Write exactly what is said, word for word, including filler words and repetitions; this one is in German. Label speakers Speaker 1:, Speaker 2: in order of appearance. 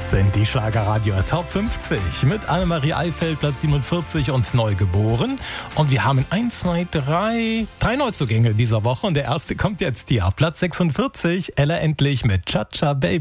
Speaker 1: Das sind die Schlagerradio Top fünfzig mit Annemarie Eifeld, Platz siebenundvierzig und Neugeboren. Und wir haben eins, zwei, drei, drei Neuzugänge dieser Woche. Und der erste kommt jetzt hier auf Platz sechsundvierzig. Ella Endlich mit Cha-Cha Baby.